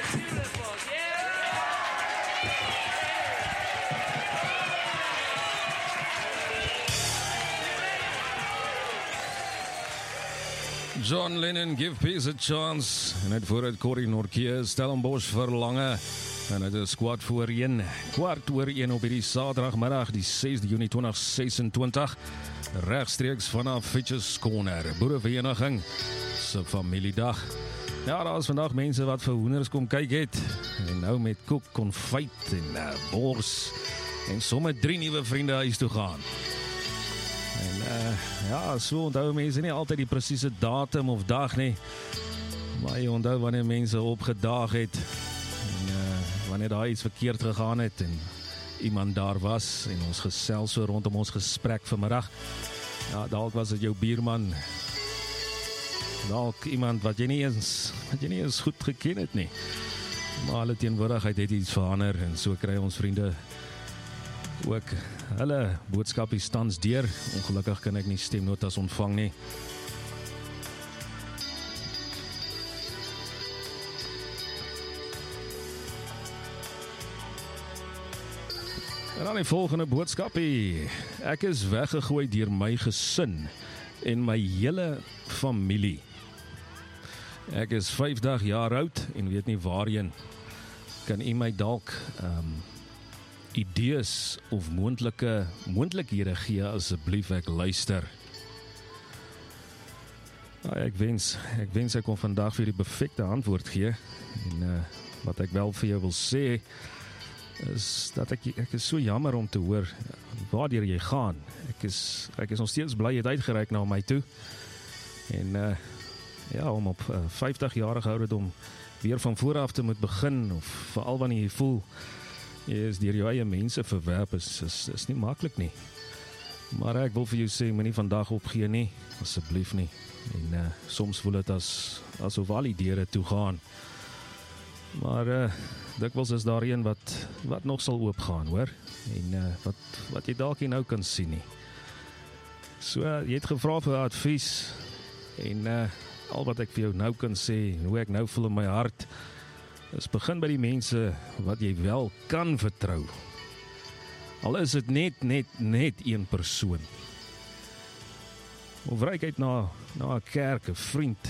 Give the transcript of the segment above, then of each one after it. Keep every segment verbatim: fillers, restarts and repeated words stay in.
John Lennon, Give Peace a Chance. En net voor het Corrie Nortje, Stellenbosch Verlange. En het is kwart voor een, kwart oor een op die zaterdagmiddag, die sesde Junie twintig sesentwintig. Rechtstreeks vanaf Fitches Corner, Boerevereniging se familiedag. Ja, daar is vandag mense wat vir hoenders kom kyk het. En nou met koek, konfyt en uh, bors. En sommer drie nuwe vriende huis toe gaan. En uh, ja, so onthou mense nie altyd die presiese datum of dag nie. Maar jy onthou wanneer mense opgedaag het. En uh, wanneer daar iets verkeerd gegaan het. En iemand daar was. En ons gesels so rondom ons gesprek vanmiddag. Ja, dalk was het jou buurman. Dalk iemand wat jy nie eens, wat jy nie eens goed geken het nie. Maar hulle teenwoordigheid het iets verander. En so kry ons vriende ook hulle boodskapie tans deur. Ongelukkig kan ek nie stemnotas ontvang nie. En dan die volgende boodskapie. Ek is weggegooi deur my gesin en my hele familie. Ek is vyftig jaar oud en weet nie waarheen. Kan u my dalk um, idees of moontlike moontlikhede gee asseblief, ek luister. Nou, ek wens ek wens ek kon vandag vir die perfekte antwoord gee. En uh, wat ek wel vir jou wil sê is dat ek ek is so jammer om te hoor waardeur jy gaan. Ek is ek is nog steeds bly jy het uitgereik na my toe. En uh, ja, om op uh, vyftig jarige ouderdom weer van voor af te moet begin, of veral wanneer jy voel jy is deur jou eie mense verwerp, is, is, is nie maklik nie. Maar ek wil vir jou sê, moenie vandag opgee nie, asseblief nie. En uh, soms voel het as, asof al die deure toe gaan. Maar uh, dikwels is daar een wat, wat nog sal oopgaan, hoor. En uh, wat, wat jy dalk nie nou kan sien nie. So, uh, jy het gevra vir advies, en uh, al wat ek vir jou nou kan sê, hoe ek nou voel in my hart, is begin by die mense wat jy wel kan vertrou. Al is het net, net, net een persoon. Of reik uit na, na 'n kerk, 'n vriend.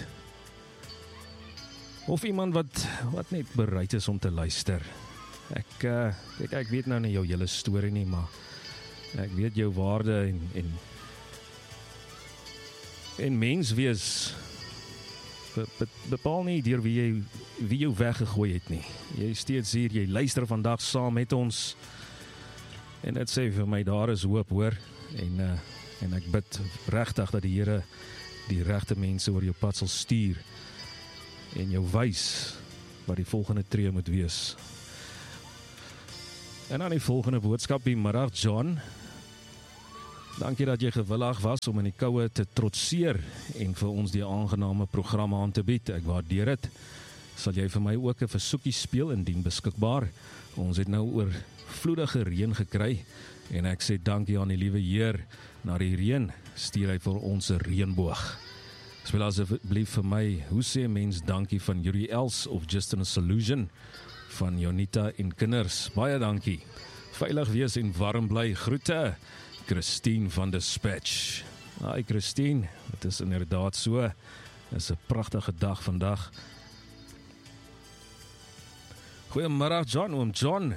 Of iemand wat, wat net bereid is om te luister. Ek, uh, ek, ek weet nou nie jou hele storie nie, maar ek weet jou waarde en, en, en mens wees be, be, bepaal nie deur wie jy wie jou weggegooi het nie. Jy is steeds hier, jy luister vandag saam met ons. En dit sê vir my, daar is hoop, hoor. En, uh, en ek bid regtig dat die Here die regte mense oor jou pad sal stuur en jou wys wat die volgende tree moet wees. En dan die volgende boodskap, die middag, John. Dankie dat jy gewillig was om in die koue te trotseer en vir ons die aangename programme aan te bied. Ek waardeer dit. Sal jy vir my ook 'n versoekie speel indien beskikbaar? Ons het nou oorvloedige reën gekry en ek sê dankie aan die liewe Heer. Na die reën stuur hy vir ons 'n reënboog. Speel asseblief vir my, hoe sê 'n mens dankie van Yuri Els of Just in a Solution van Jonita en kinders. Baie dankie. Veilig wees en warm bly. Groete. Christine van Dispatch. Hi Christine, het is inderdaad so. Het is 'n pragtige dag vandag. Goeiemiddag John, oom John.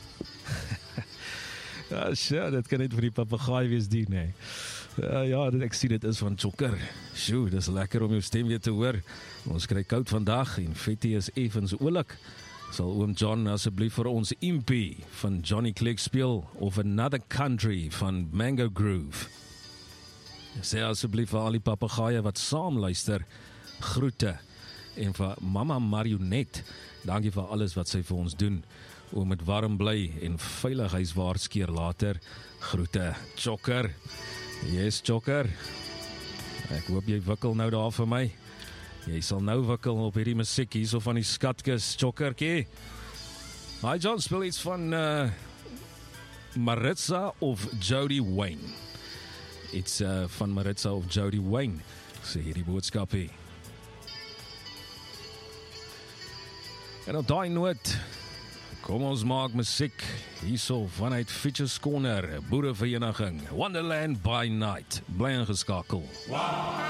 Ja, sure, dit kan net vir die papegaai wees die, nee. Uh, ja, ek sien dit is van Joker. Sjoe, dit is lekker om jou stem weer te hoor. Ons kry koud vandag en Fetty is effens oulik. Sal oom John asseblief vir ons Impie van Johnny Clegg speel of Another Country van Mango Groove. Sê asseblief vir al die papegaaie wat saam luister, groete. En vir Mama Marionette, dankie vir alles wat sy vir ons doen. Oom het warm bly en veilig huiswaarts keer later. Groete, Joker. Yes, Joker. Ek hoop jy wikkel nou daar vir my. Jy sal nou wikkel op hierdie musiek hierso van die skatkis, Jokerkie. Hi John, speel iets van uh, Maritza of Jody Wayne. Iets uh, van Maritza of Jody Wayne. Sê hierdie boodskapie. En op daai noot, kom ons maak musiek hierso vanuit Fitches Corner, boerevereniging, Wonderland by Night. Bly ingeskakel.